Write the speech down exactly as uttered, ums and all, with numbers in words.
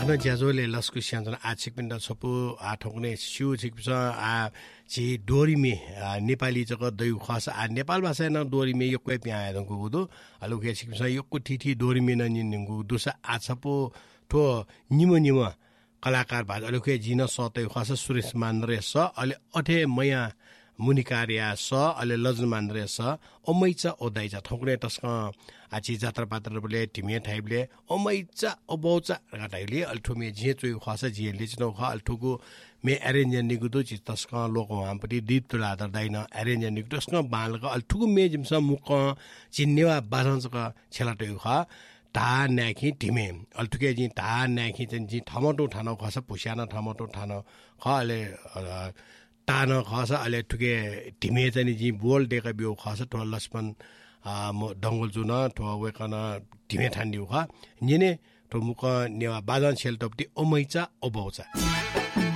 Arno jazole lasku sianjana achik pinda sopu a ठोक्ने सिउ छिक्छ आ छि डोरीमे नेपाली जग दयु खस आ नेपाल भाषा न डोरीमे यो कोइ प्या दंगु गुदु अलु के छिक्छ यो कुठिठी डोरीमे न निंगु दुसा आछपो ठो निमो निमो कलाकार भाज अलु के जिन सतै खस सुरेश मान्द्रे स अले अठे मया मुनिकार्या स अले लजन मान्द्रे स ओमैचा ओदाइचा ठोक्ने तस्क आछि जात्रा पात्रले टिमे थाइबले ओमैचा ओबौचा गाटाइले अल्ठुमे जे चोइ खस जे लिचनो ख अल्ठुको मे अरेन्ज निगुदो चि तस्क लोक वामपति दीप तुला दर्दैन अरेन्ज निगु तस्क बालक अल्ठुको मे जिमस मुक चिन्नेवा बासंसक छेलाटै ख ता नाखि टिमे अल्ठुके जि ता नाखि जि ठमटो ठानो खस पुस्याना ठमटो ठानो खले तान खस अले ठुके टिमे चाहिँ जि बोल डेका बिउ खस ठो लक्ष्मण म डंगल जुन ठो वेकन टिमे ठान्दिउ ख निने ठो मुक नेवा बादन छेलटपति ओमैचा ओबौचा